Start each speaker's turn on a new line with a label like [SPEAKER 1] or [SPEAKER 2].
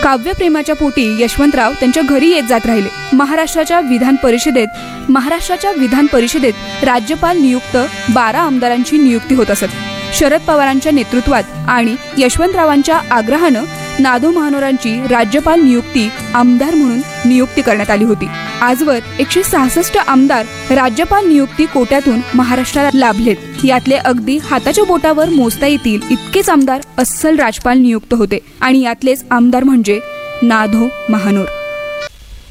[SPEAKER 1] काव्यप्रेमाच्या पोटी यशवंतराव त्यांच्या घरी येत जात राहिले. महाराष्ट्राच्या विधान परिषदेत राज्यपाल नियुक्त 12 आमदारांची नियुक्ती होत असत. शरद पवारांच्या नेतृत्वात आणि यशवंतरावांच्या आग्रहानं नादो महानोरांची राज्यपाल नियुक्ती आमदार म्हणून नियुक्ती करण्यात आली होती. आजवर 166 आमदार राज्यपाल नियुक्ती कोट्यातून महाराष्ट्राला लाभलेत. यातले अगदी हाताच्या बोटावर मोजता येतील इतकेच आमदार अस्सल राजपाल नियुक्त होते आणि यातलेच आमदार म्हणजे नादो महानोर.